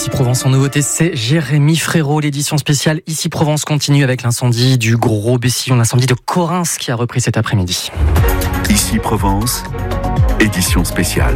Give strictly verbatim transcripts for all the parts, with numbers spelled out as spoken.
Ici Provence en nouveauté, c'est Jérémy Frérot. L'édition spéciale Ici Provence continue avec l'incendie du Gros Bessillon, l'incendie de Correns qui a repris cet après-midi. Ici Provence, édition spéciale.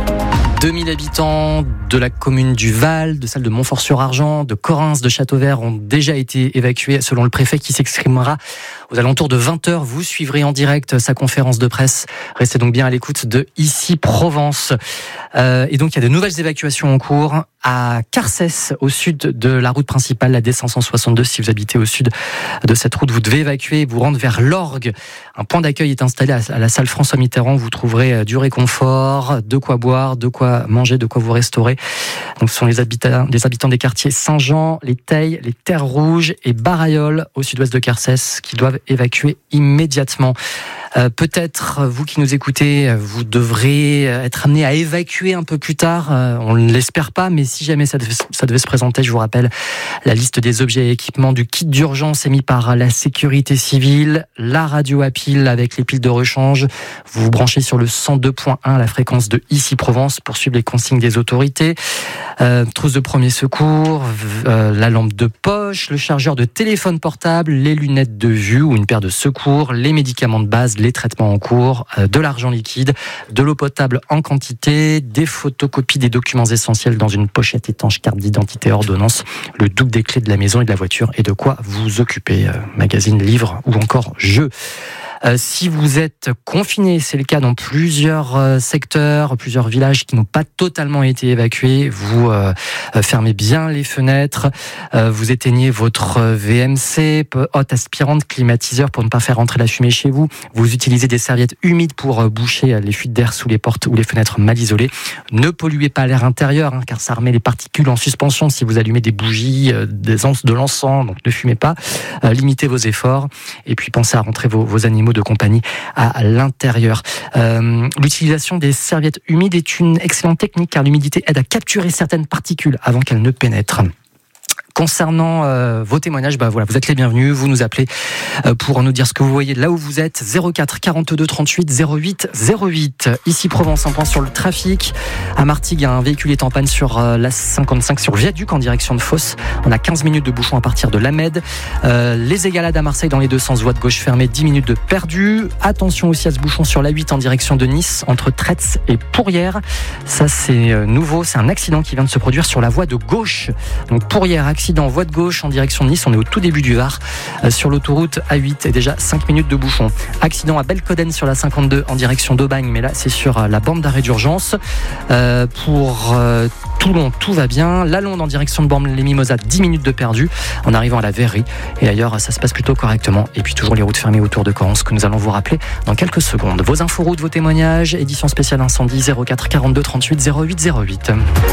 deux mille habitants de la commune du Val, de celle de Montfort-sur-Argent, de Correns, de Châteauvert ont déjà été évacués selon le préfet qui s'exprimera aux alentours de vingt heures. Vous suivrez en direct sa conférence de presse. Restez donc bien à l'écoute de Ici Provence. Euh, et donc il y a de nouvelles évacuations en cours à Carcès, au sud de la route principale, la D cinq cent soixante-deux. Si vous habitez au sud de cette route, vous devez évacuer, vous rendre vers l'Orgue. Un point d'accueil est installé à la salle François Mitterrand. Vous trouverez du réconfort, de quoi boire, de quoi manger, de quoi vous restaurer. Donc, ce sont les habitants, les habitants des quartiers Saint-Jean, les Teilles, les Terres Rouges et Barailleul, au sud-ouest de Carcès, qui doivent évacuer immédiatement. Euh, peut-être, vous qui nous écoutez, vous devrez être amené à évacuer un peu plus tard. Euh, on ne l'espère pas, mais si jamais ça devait, ça devait se présenter, je vous rappelle la liste des objets et équipements du kit d'urgence émis par la sécurité civile, la radio à pile avec les piles de rechange. Vous vous branchez sur le cent deux point un, la fréquence de Ici Provence, pour suivre les consignes des autorités. Euh, trousse de premier secours, euh, la lampe de poche, le chargeur de téléphone portable, les lunettes de vue ou une paire de secours, les médicaments de base, les traitements en cours, euh, de l'argent liquide, de l'eau potable en quantité, des photocopies des documents essentiels dans une pochette étanche, carte d'identité, ordonnance, le double des clés de la maison et de la voiture et de quoi vous occuper, euh, magazine, livre ou encore jeux. Euh, si vous êtes confiné, c'est le cas dans plusieurs euh, secteurs, plusieurs villages qui n'ont pas totalement été évacués, vous euh, fermez bien les fenêtres, euh, vous éteignez votre V M C, hotte aspirante, climatiseur pour ne pas faire entrer la fumée chez vous, vous utilisez des serviettes humides pour euh, boucher les fuites d'air sous les portes ou les fenêtres mal isolées. Ne polluez pas l'air intérieur, hein, car ça remet les particules en suspension si vous allumez des bougies, euh, des ans, de l'encens, donc ne fumez pas, euh, limitez vos efforts et puis pensez à rentrer vos, vos animaux de compagnie à l'intérieur. Euh, l'utilisation des serviettes humides est une excellente technique car l'humidité aide à capturer certaines particules avant qu'elles ne pénètrent. Concernant euh, vos témoignages, bah voilà, vous êtes les bienvenus. Vous nous appelez euh, pour nous dire ce que vous voyez là où vous êtes. zéro quatre quarante-deux trente-huit zéro huit zéro huit. Ici Provence, un point sur le trafic. À Martigues, un véhicule est en panne sur euh, la cinquante-cinq sur Viaduc en direction de Fos. On a quinze minutes de bouchon à partir de l'Amed. Euh, les égalades à Marseille dans les deux sens, voie de gauche fermée, dix minutes de perdu. Attention aussi à ce bouchon sur l'A huit en direction de Nice, entre Tretz et Pourrières. Ça c'est euh, nouveau, c'est un accident qui vient de se produire sur la voie de gauche. Donc Pourrières, accident. En voie de gauche en direction de Nice, on est au tout début du Var, euh, sur l'autoroute A huit et déjà cinq minutes de bouchon. Accident à Belcoden sur la cinquante-deux en direction d'Aubagne, mais là c'est sur euh, la bande d'arrêt d'urgence. Euh, pour euh, Toulon, tout va bien. Lalonde en direction de Bormes-les-Mimosas, dix minutes de perdu en arrivant à la Verrerie. Et ailleurs, ça se passe plutôt correctement. Et puis toujours les routes fermées autour de Correns que nous allons vous rappeler dans quelques secondes. Vos inforoutes, vos témoignages, édition spéciale incendie zéro quatre quarante-deux trente-huit zéro huit zéro huit.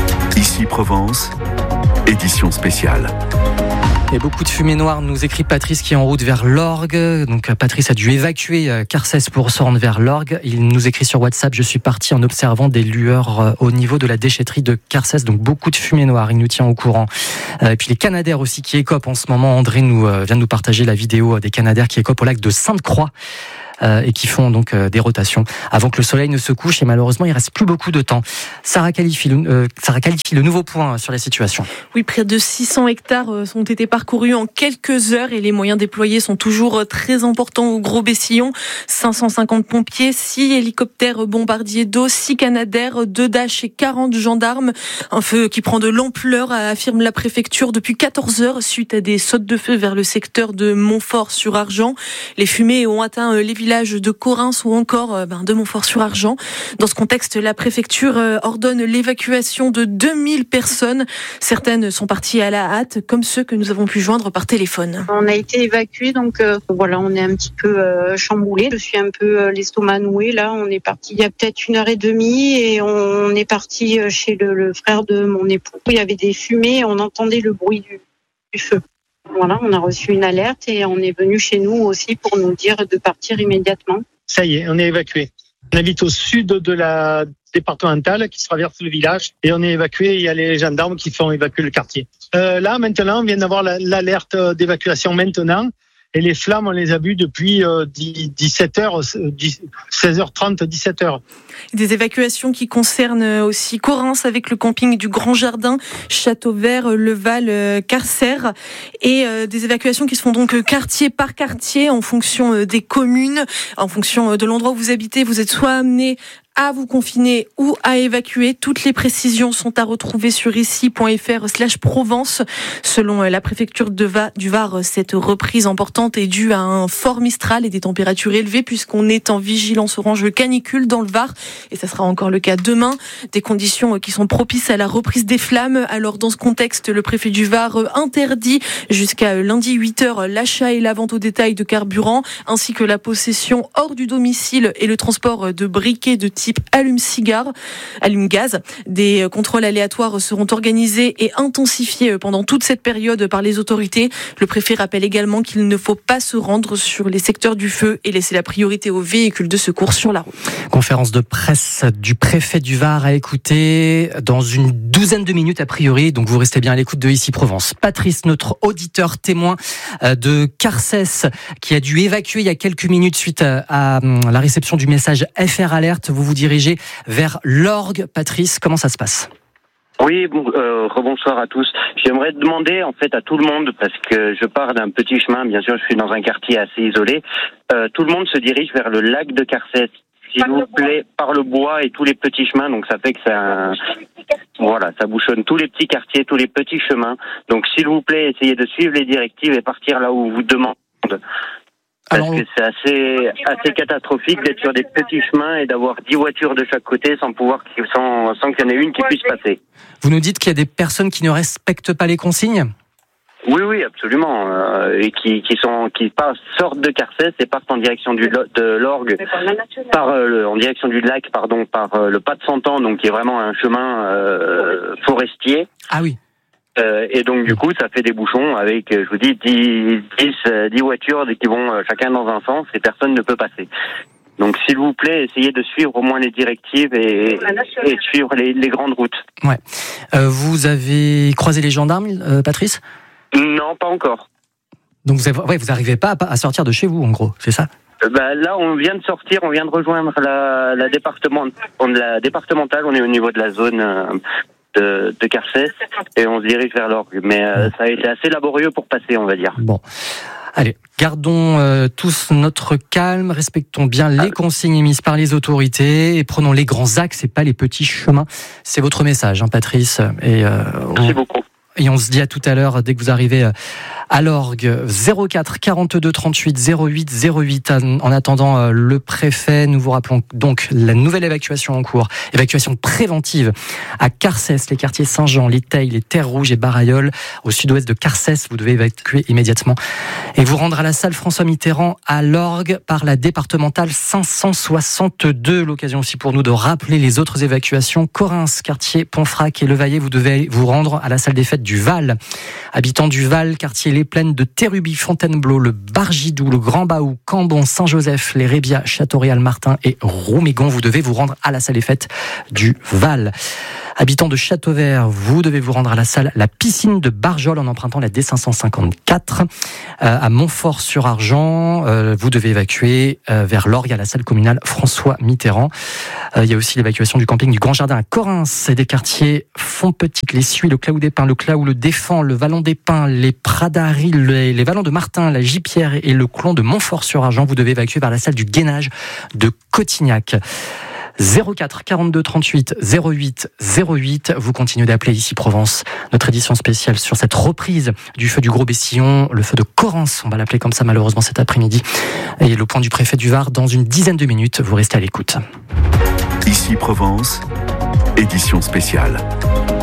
Ici Provence, édition spéciale. Et beaucoup de fumée noire, nous écrit Patrice qui est en route vers l'Orgue. Donc Patrice a dû évacuer Carcès pour se rendre vers l'Orgue. Il nous écrit sur WhatsApp: je suis parti en observant des lueurs au niveau de la déchetterie de Carcès. Donc beaucoup de fumée noire, il nous tient au courant. Et puis les Canadaires aussi qui écopent en ce moment. André nous vient de nous partager la vidéo des Canadaires qui écopent au lac de Sainte-Croix. Euh, et qui font donc euh, des rotations avant que le soleil ne se couche, et malheureusement il reste plus beaucoup de temps. Sarah qualifie le, euh, Sarah qualifie le nouveau point sur la situation. Oui, près de six cents hectares ont été parcourus en quelques heures et les moyens déployés sont toujours très importants au Gros Bessillon. cinq cent cinquante pompiers, six hélicoptères bombardiers d'eau, six Canadaires, deux Dash et quarante gendarmes. Un feu qui prend de l'ampleur, affirme la préfecture, depuis quatorze heures suite à des sautes de feu vers le secteur de Montfort-sur-Argent. Les fumées ont atteint les villages de Correns ou encore ben, de Montfort-sur-Argent. Dans ce contexte, la préfecture ordonne l'évacuation de deux mille personnes. Certaines sont parties à la hâte, comme ceux que nous avons pu joindre par téléphone. On a été évacués, donc euh, voilà, on est un petit peu euh, chamboulés. Je suis un peu euh, l'estomac noué. Là, on est parti il y a peut-être une heure et demie et on est parti chez le, le frère de mon époux. Il y avait des fumées, on entendait le bruit du, du feu. Voilà, on a reçu une alerte et on est venu chez nous aussi pour nous dire de partir immédiatement. Ça y est, on est évacué. On habite au sud de la départementale qui traverse le village et on est évacué. Il y a les gendarmes qui font évacuer le quartier. Euh, là, maintenant, on vient d'avoir l'alerte d'évacuation maintenant Et les flammes, on les a vues depuis euh, dix-sept heures, seize heures trente, dix-sept heures. Des évacuations qui concernent aussi Correns avec le camping du Grand Jardin, Châteauvert, Leval, Carcères. Et euh, des évacuations qui se font donc quartier par quartier en fonction des communes, en fonction de l'endroit où vous habitez. Vous êtes soit amené à vous confiner ou à évacuer. Toutes les précisions sont à retrouver sur ici.fr slash Provence. Selon la préfecture de Va, du Var, cette reprise importante est due à un fort Mistral et des températures élevées puisqu'on est en vigilance orange canicule dans le Var. Et ça sera encore le cas demain. Des conditions qui sont propices à la reprise des flammes. Alors dans ce contexte, le préfet du Var interdit jusqu'à lundi huit heures l'achat et la vente au détail de carburant ainsi que la possession hors du domicile et le transport de briquets de type allume-cigare, allume-gaz. Des contrôles aléatoires seront organisés et intensifiés pendant toute cette période par les autorités. Le préfet rappelle également qu'il ne faut pas se rendre sur les secteurs du feu et laisser la priorité aux véhicules de secours sur la route. Conférence de presse du préfet du Var à écouter dans une douzaine de minutes a priori, donc vous restez bien à l'écoute de Ici Provence. Patrice, notre auditeur témoin de Carcès, qui a dû évacuer il y a quelques minutes suite à la réception du message F R Alerte, vous vous dirigez vers l'Orgue. Patrice, comment ça se passe ? Oui, bon, euh, rebonsoir à tous. J'aimerais demander en fait à tout le monde, parce que je pars d'un petit chemin, bien sûr je suis dans un quartier assez isolé, euh, tout le monde se dirige vers le lac de Carcès. S'il vous plaît, par le bois et tous les petits chemins, donc ça fait que ça, voilà, ça bouchonne tous les petits quartiers, tous les petits chemins. Donc s'il vous plaît, essayez de suivre les directives et partir là où vous demande. Parce Alors, que c'est assez assez catastrophique d'être sur des petits chemins et d'avoir dix voitures de chaque côté sans pouvoir sans sans qu'il y en ait une qui puisse passer. Vous nous dites qu'il y a des personnes qui ne respectent pas les consignes ? Oui, oui, absolument, euh, et qui qui sont qui passent, sortent de Carcès et partent en direction du de l'Orgue, par euh, le, en direction du lac, pardon, par euh, le pas de cent ans, donc qui est vraiment un chemin euh, forestier. Ah oui. Euh, et donc du coup, ça fait des bouchons avec, je vous dis, dix, dix, dix voitures qui vont chacun dans un sens et personne ne peut passer. Donc s'il vous plaît, essayez de suivre au moins les directives et, et de suivre les, les grandes routes. Ouais. Euh, vous avez croisé les gendarmes, euh, Patrice ? Non, pas encore. Donc vous avez, ouais, vous n'arrivez pas à, à sortir de chez vous, en gros, c'est ça ? euh, bah, Là, on vient de sortir, on vient de rejoindre la, la, département, la départementale, on est au niveau de la zone... Euh, De, de Carcès et on se dirige vers l'Orgue. Mais euh, ça a été assez laborieux pour passer, on va dire. Bon, allez, gardons euh, tous notre calme, respectons bien les consignes émises par les autorités et prenons les grands axes et pas les petits chemins. C'est votre message, hein, Patrice. Et, euh, Merci on... beaucoup. Et on se dit à tout à l'heure dès que vous arrivez à l'Orgue. zéro quatre quarante-deux trente-huit zéro huit zéro huit. En attendant le préfet, nous vous rappelons donc la nouvelle évacuation en cours. Évacuation préventive à Carcès, les quartiers Saint-Jean, les Teilles, les Terres Rouges et Barailleul. Au sud-ouest de Carcès, vous devez évacuer immédiatement et vous rendre à la salle François Mitterrand à l'Orgue par la départementale cinq cent soixante-deux. L'occasion aussi pour nous de rappeler les autres évacuations. Correns, quartier Pontfrac et Levaillé, vous devez vous rendre à la salle des fêtes du Val. Habitants du Val, quartier Les Plaines de Terrubie, Fontainebleau, le Bargidou, le Grand Baou, Cambon, Saint-Joseph, les Rébias, Châteauréal, Martin et Roumégon, vous devez vous rendre à la salle des fêtes du Val. Habitants de Châteauvert, vous devez vous rendre à la salle La Piscine de Barjol en empruntant la D cinq cent cinquante-quatre. Euh, à Montfort-sur-Argent, euh, vous devez évacuer euh, vers l'Orgue à la salle communale François Mitterrand. Euh, il y a aussi l'évacuation du camping du Grand Jardin à Correns et des quartiers Fontpetite, les Suies, le Claou des Pins, le Claou, le Défend, le Vallon des Pins, les Pradaries, les, les Vallons de Martin, la Gipière et le Clon de Montfort-sur-Argent. Vous devez évacuer vers la salle du Gainage de Cotignac. zéro quatre quarante-deux trente-huit zéro huit zéro huit. Vous continuez d'appeler Ici Provence. Notre édition spéciale sur cette reprise du feu du Gros Bessillon, le feu de Correns, on va l'appeler comme ça malheureusement cet après-midi. Et le point du préfet du Var dans une dizaine de minutes. Vous restez à l'écoute. Ici Provence, édition spéciale.